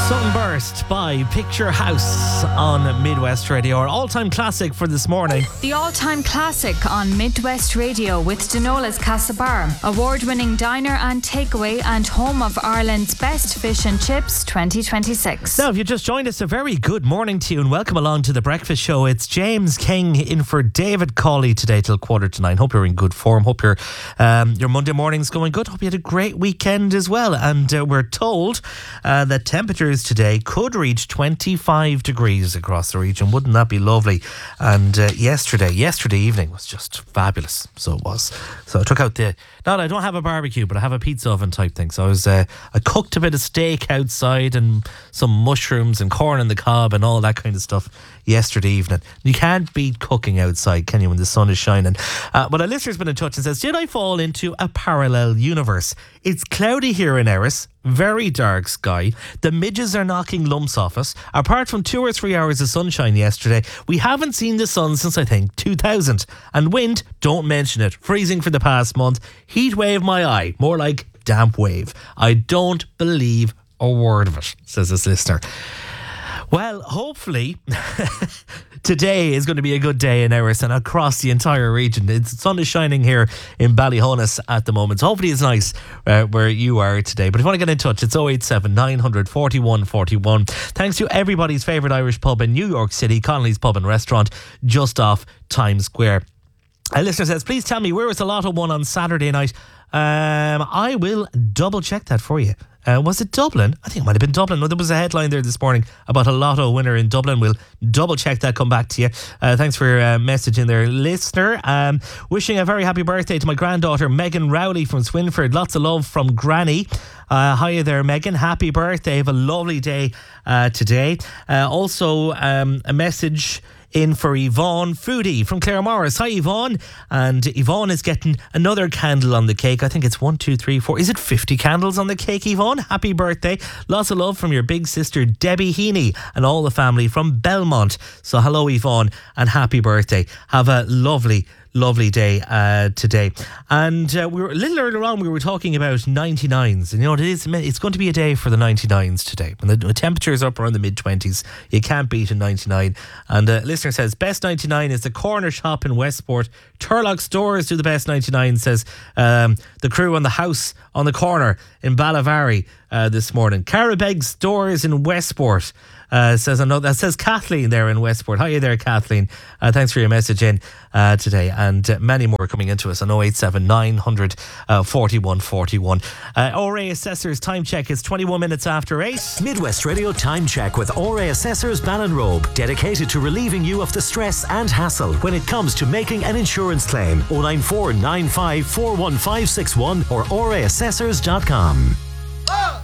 Sunburst by Picture House on Midwest Radio, our all-time classic for this morning. The all-time classic on Midwest Radio with Donola's Castlebar, award-winning diner and takeaway and home of Ireland's best fish and chips 2026. Now, if you just joined us, a very good morning to you and welcome along to The Breakfast Show. It's James King in for David Cawley today till 9:15. Hope you're in good form. Hope your Monday morning's going good. Hope you had a great weekend as well. And we're told that temperatures today could reach 25 degrees across the region. Wouldn't that be lovely? And yesterday evening was just fabulous. So it was. So I took out I don't have a barbecue, but I have a pizza oven type thing. So I cooked a bit of steak outside and some mushrooms and corn on the cob and all that kind of stuff yesterday evening. You can't beat cooking outside, can you, when the sun is shining? But a listener's been in touch and says, did I fall into a parallel universe? It's cloudy here in Erris, very dark sky. The midges are knocking lumps off us. Apart from 2 or 3 hours of sunshine yesterday, we haven't seen the sun since, I think, 2000. And wind, don't mention it. Freezing for the past month. Heat wave my eye. More like damp wave. I don't believe a word of it, says this listener. Well, hopefully today is going to be a good day in Erris and across the entire region. The sun is shining here in Ballyhonus at the moment. So hopefully it's nice where you are today. But if you want to get in touch, it's 087 900 41 41. Thanks to everybody's favourite Irish pub in New York City, Connolly's Pub and Restaurant, just off Times Square. A listener says, please tell me, where was the Lotto won on Saturday night? I will double check that for you. Was it Dublin? I think it might have been Dublin. No, there was a headline there this morning about a Lotto winner in Dublin. We'll double check that, come back to you. Thanks for your message in there, listener. Wishing a very happy birthday to my granddaughter Megan Rowley from Swinford. Lots of love from Granny. Hiya there, Megan. Happy birthday. Have a lovely day today. Also, a message in for Yvonne Foodie from Clare Morris. Hi, Yvonne. And Yvonne is getting another candle on the cake. I think it's 1, 2, 3, 4. Is it 50 candles on the cake, Yvonne? Happy birthday. Lots of love from your big sister, Debbie Heaney, and all the family from Belmont. So hello, Yvonne, and happy birthday. Have a lovely day today. And we were a little earlier on, we were talking about 99s, and you know it's going to be a day for the 99s today. When the temperatures are up around the mid-20s, you can't beat a 99. And the listener says best 99 is the corner shop in Westport. Turlock Stores do the best 99, says the crew on the house on the corner in Ballavary this morning. Carabeg Stores in Westport. Says Kathleen there in Westport. Hiya there, Kathleen. Thanks for your message in today, and many more coming into us on 087 900 41 41. ORA Assessors time check is 21 minutes after 8. Midwest Radio time check with ORA Assessors Ballinrobe, dedicated to relieving you of the stress and hassle when it comes to making an insurance claim. 094 95 41561 or oraassessors.com.